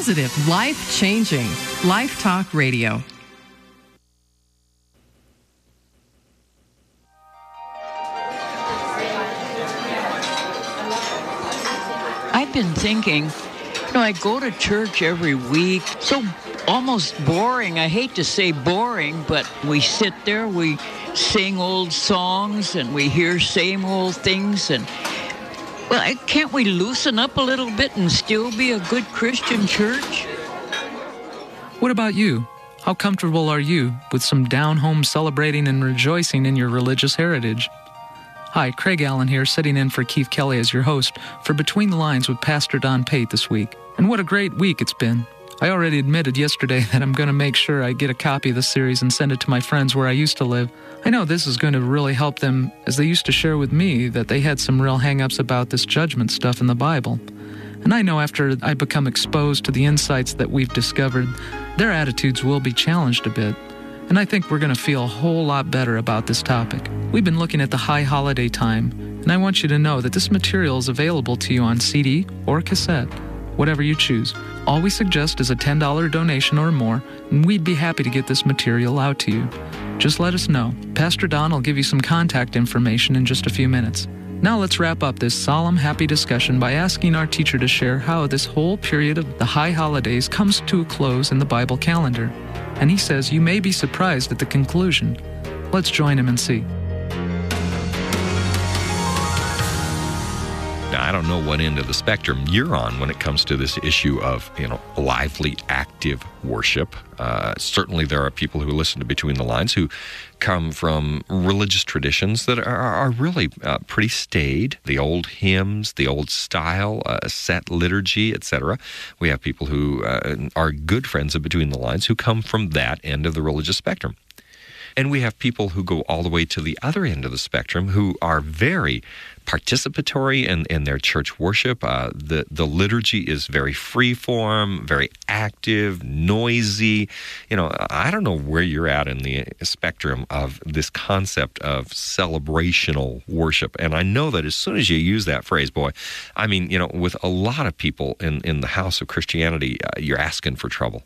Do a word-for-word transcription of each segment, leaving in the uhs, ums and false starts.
positive, life-changing. Life Talk Radio. I've been thinking, you know, I go to church every week, so almost boring. I hate to say boring, but we sit there, we sing old songs, and we hear same old things, and well, can't we loosen up a little bit and still be a good Christian church? What about you? How comfortable are you with some down-home celebrating and rejoicing in your religious heritage? Hi, Craig Allen here, sitting in for Keith Kelly as your host for Between the Lines with Pastor Don Pate this week. And what a great week it's been. I already admitted yesterday that I'm going to make sure I get a copy of the series and send it to my friends where I used to live. I know this is going to really help them, as they used to share with me that they had some real hang-ups about this judgment stuff in the Bible. And I know after I become exposed to the insights that we've discovered, their attitudes will be challenged a bit. And I think we're going to feel a whole lot better about this topic. We've been looking at the high holiday time, and I want you to know that this material is available to you on C D or cassette, whatever you choose. All we suggest is a ten dollars donation or more, and we'd be happy to get this material out to you. Just let us know. Pastor Don will give you some contact information in just a few minutes. Now let's wrap up this solemn, happy discussion by asking our teacher to share how this whole period of the high holidays comes to a close in the Bible calendar. And he says you may be surprised at the conclusion. Let's join him and see. Now, I don't know what end of the spectrum you're on when it comes to this issue of, you know, lively, active worship. Uh, certainly there are people who listen to Between the Lines who come from religious traditions that are, are really uh, pretty staid. The old hymns, the old style, uh, set liturgy, et cetera. We have people who uh, are good friends of Between the Lines who come from that end of the religious spectrum. And we have people who go all the way to the other end of the spectrum who are very participatory in, in their church worship. Uh, the, the liturgy is very free-form, very active, noisy. You know, I don't know where you're at in the spectrum of this concept of celebrational worship. And I know that as soon as you use that phrase, boy, I mean, you know, with a lot of people in, in the house of Christianity, uh, you're asking for trouble.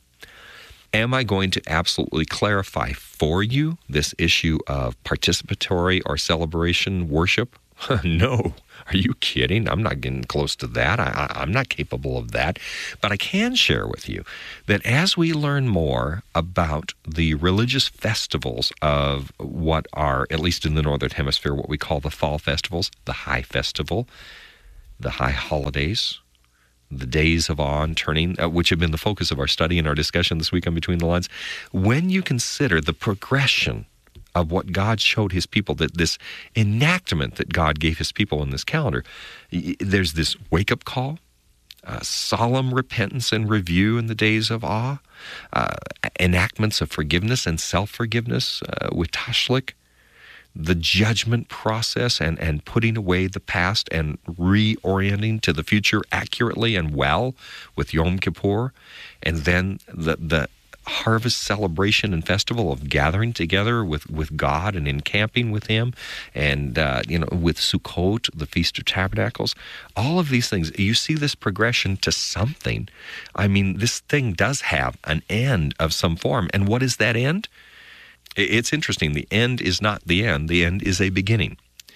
Am I going to absolutely clarify for you this issue of participatory or celebration worship? No. Are you kidding? I'm not getting close to that. I, I'm not capable of that. But I can share with you that as we learn more about the religious festivals of what are, at least in the Northern Hemisphere, what we call the fall festivals, the high festival, the high holidays, the days of awe and turning, uh, which have been the focus of our study and our discussion this week on Between the Lines, when you consider the progression of what God showed his people, that this enactment that God gave his people in this calendar, there's this wake-up call, uh, solemn repentance and review in the days of awe, uh, enactments of forgiveness and self-forgiveness uh, with Tashlich, the judgment process and, and putting away the past and reorienting to the future accurately and well with Yom Kippur, and then the the harvest celebration and festival of gathering together with, with God and encamping with him, and uh, you know, with Sukkot, the Feast of Tabernacles, all of these things. You see this progression to something. I mean, this thing does have an end of some form. And what is that end? It's interesting. The end is not the end. The end is a beginning.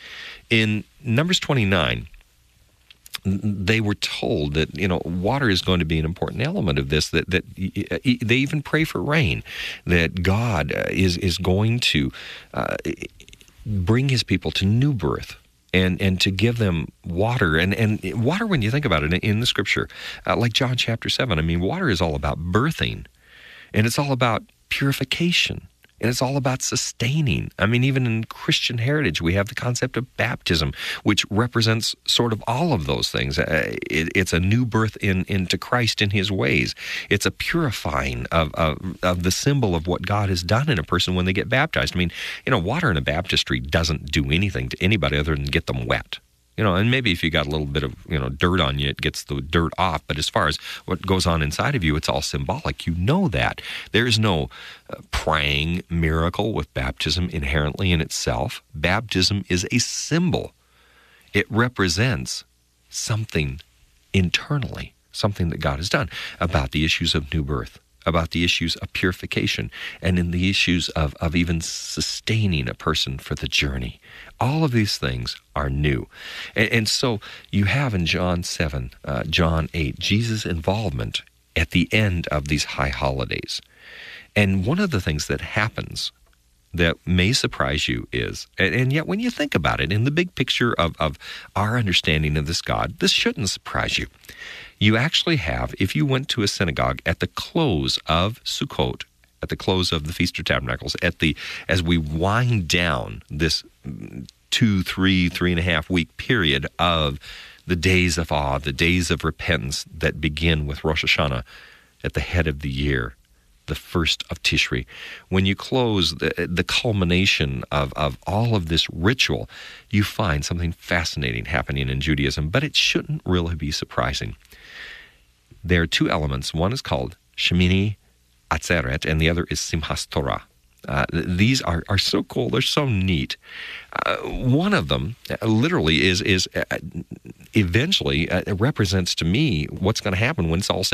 In Numbers twenty-nine, they were told that, you know, water is going to be an important element of this, that, that they even pray for rain, that God is, is going to uh, bring his people to new birth and, and to give them water. And, and water, when you think about it in the scripture, uh, like John chapter seven, I mean, water is all about birthing, and it's all about purification. And it's all about sustaining. I mean, even in Christian heritage, we have the concept of baptism, which represents sort of all of those things. Uh, it, it's a new birth in, into Christ in his ways. It's a purifying of, of, of the symbol of what God has done in a person when they get baptized. I mean, you know, water in a baptistry doesn't do anything to anybody other than get them wet. You know, and maybe if you got a little bit of, you know, dirt on you, it gets the dirt off. But as far as what goes on inside of you, it's all symbolic. You know that. There is no uh, praying miracle with baptism inherently in itself. Baptism is a symbol. It represents something internally, something that God has done, about the issues of new birth, about the issues of purification, and in the issues of, of even sustaining a person for the journey. All of these things are new. And, and so you have in John seven, uh, John eight, Jesus' involvement at the end of these high holidays. And one of the things that happens that may surprise you is, and, and yet when you think about it, in the big picture of, of our understanding of this God, this shouldn't surprise you. You actually have, if you went to a synagogue at the close of Sukkot, at the close of the Feast of Tabernacles, at the as we wind down this two, three, three and a half week period of the days of awe, the days of repentance that begin with Rosh Hashanah at the head of the year, the first of Tishri. When you close the, the culmination of, of all of this ritual, you find something fascinating happening in Judaism, but it shouldn't really be surprising. There are two elements. One is called Shemini Atzeret, and the other is Simchas Torah. Uh, these are, are so cool. They're so neat. Uh, one of them uh, literally is, is uh, eventually uh, represents to me what's going to happen when it's all said